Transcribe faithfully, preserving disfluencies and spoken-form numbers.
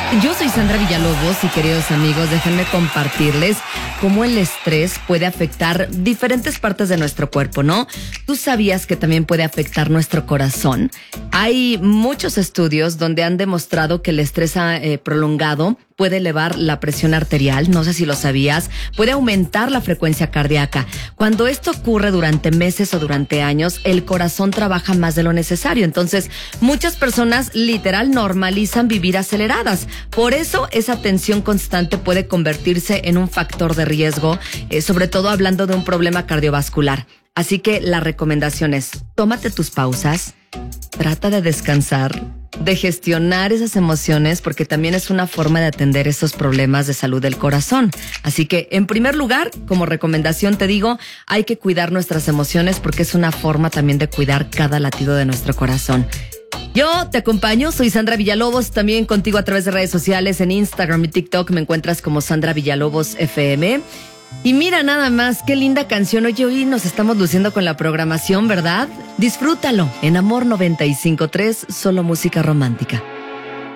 Yo soy Sandra Villalobos y queridos amigos, déjenme compartirles cómo el estrés puede afectar diferentes partes de nuestro cuerpo, ¿no? ¿Tú sabías que también puede afectar nuestro corazón? Hay muchos estudios donde han demostrado que el estrés eh, prolongado puede elevar la presión arterial, no sé si lo sabías, puede aumentar la frecuencia cardíaca. Cuando esto ocurre durante meses o durante años, el corazón trabaja más de lo necesario. Entonces, muchas personas literal normalizan vivir aceleradas. Por eso, esa tensión constante puede convertirse en un factor de riesgo, eh, sobre todo hablando de un problema cardiovascular. Así que la recomendación es, tómate tus pausas, trata de descansar, de gestionar esas emociones, porque también es una forma de atender esos problemas de salud del corazón. Así que, en primer lugar, como recomendación te digo, hay que cuidar nuestras emociones porque es una forma también de cuidar cada latido de nuestro corazón. Yo te acompaño, soy Sandra Villalobos, también contigo a través de redes sociales, en Instagram y TikTok me encuentras como Sandra Villalobos F M. Y mira nada más, qué linda canción. Oye, hoy nos estamos luciendo con la programación, ¿verdad? Disfrútalo en Amor noventa y cinco punto tres, solo música romántica.